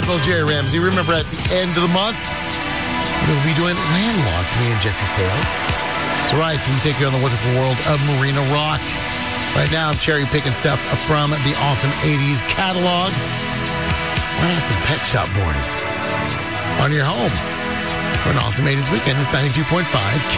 Seinfeld, Jerry Ramsey. Remember, at the end of the month, we'll be doing Landlocked, me and Jesse Sales. That's right. We take you on the wonderful world of Marina Rock. Right now, I'm cherry picking stuff from the awesome 80s catalog. Why not some Pet Shop Boys on your home for an awesome 80s weekend? It's 92.5